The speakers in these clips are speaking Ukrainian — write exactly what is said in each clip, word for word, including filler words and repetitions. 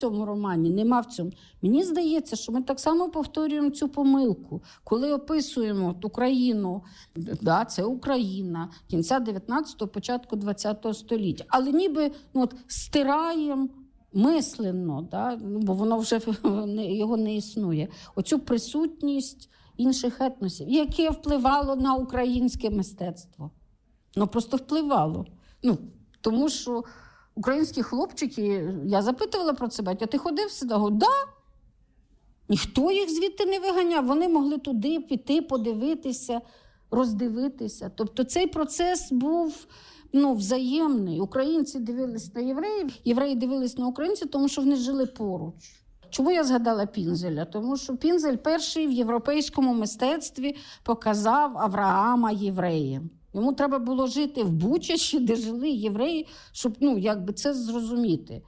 цьому романі, нема в цьому. Мені здається, що ми так само повторюємо цю помилку. Коли описуємо Україну, да, це Україна, кінця дев'ятнадцятого, початку двадцятого століття. Але ніби ну, от, стираємо мисленно, да, бо воно вже його не існує. Оцю присутність інших етносів, яке впливало на українське мистецтво. Ну, просто впливало. Ну, тому що українські хлопчики, я запитувала про це, батька, ти ходив в синагогу? Да. Ніхто їх звідти не виганяв. Вони могли туди піти, подивитися, роздивитися. Тобто цей процес був ну, взаємний. Українці дивились на євреїв, євреї дивились на українців, тому що вони жили поруч. Чому я згадала Пінзеля? Тому що Пінзель перший в європейському мистецтві показав Авраама євреєм. Йому треба було жити в Бучачі, де жили євреї, щоб ну, якби це зрозуміти.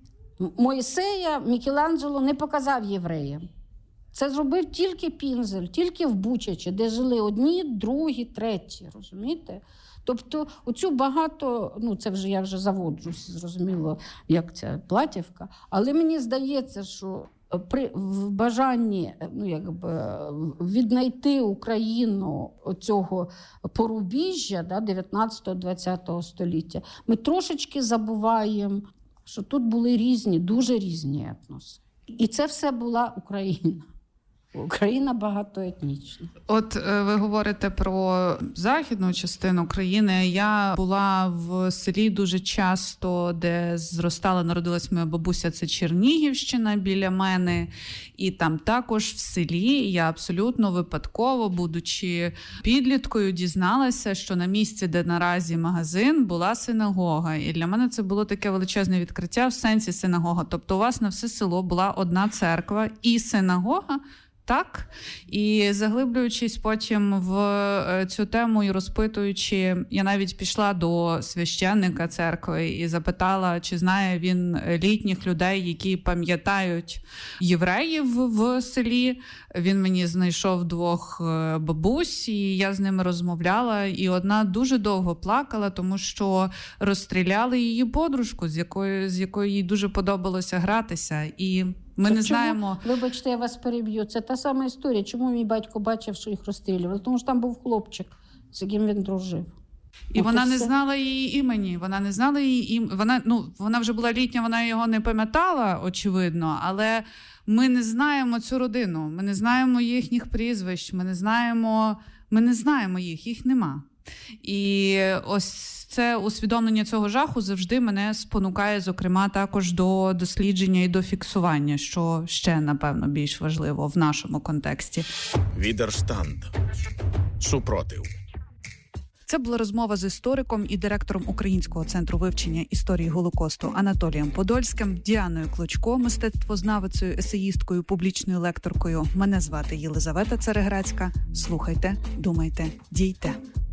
Мойсея Мікеланджело не показав євреям. Це зробив тільки Пінзель, тільки в Бучачі, де жили одні, другі, треті, розумієте? Тобто оцю багато, ну це вже я вже заводжусь, зрозуміло, як ця Платівка, але мені здається, що при в бажанні ну, якби, віднайти Україну оцього порубіжжя да, дев'ятнадцятого-двадцятого століття, ми трошечки забуваємо, що тут були різні, дуже різні етноси. І це все була Україна. Україна багатоетнічна. От ви говорите про західну частину країни. Я була в селі дуже часто, де зростала, народилась моя бабуся, це Чернігівщина біля мене. І там також в селі я абсолютно випадково, будучи підліткою, дізналася, що на місці, де наразі магазин, була синагога. І для мене це було таке величезне відкриття в сенсі синагога. Тобто у вас на все село була одна церква і синагога, так? І заглиблюючись потім в цю тему і розпитуючи, я навіть пішла до священника церкви і запитала, чи знає він літніх людей, які пам'ятають євреїв в селі. Він мені знайшов двох бабусь, і я з ними розмовляла. І одна дуже довго плакала, тому що розстріляли її подружку, з якою, з якою їй дуже подобалося гратися. І ми так не чому, знаємо... Вибачте, я вас переб'ю. Це та сама історія. Чому мій батько бачив, що їх розстрілювали? Тому що там був хлопчик, з яким він дружив. І От вона і не все. знала її імені. Вона не знала її ім... Вона, ну, вона вже була літня, вона його не пам'ятала, очевидно, але ми не знаємо цю родину. Ми не знаємо їхніх прізвищ, ми не знаємо, ми не знаємо їх, їх нема. І ось це усвідомлення цього жаху завжди мене спонукає, зокрема, також до дослідження і до фіксування, що ще, напевно, більш важливо в нашому контексті. Відерштанд. Супротив. Це була розмова з істориком і директором Українського центру вивчення історії Голокосту Анатолієм Подольським, Діаною Клочко, мистецтвознавицею, есеїсткою, публічною лекторкою. Мене звати Єлизавета Цареградська. Слухайте, думайте, дійте.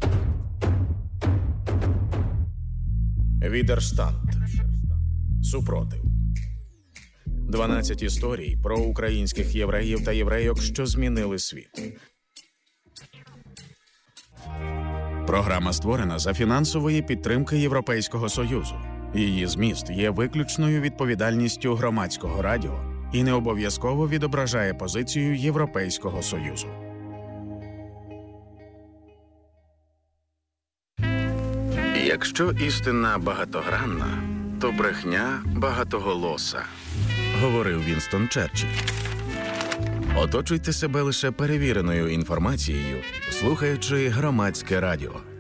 Відерштанд. Супротив. дванадцять історій про українських євреїв та єврейок, що змінили світ. Програма створена за фінансової підтримки Європейського Союзу. Її зміст є виключною відповідальністю Громадського радіо і не обов'язково відображає позицію Європейського Союзу. Якщо істина багатогранна, то брехня багатоголоса, говорив Вінстон Черчилль. Оточуйте себе лише перевіреною інформацією, слухаючи Громадське радіо.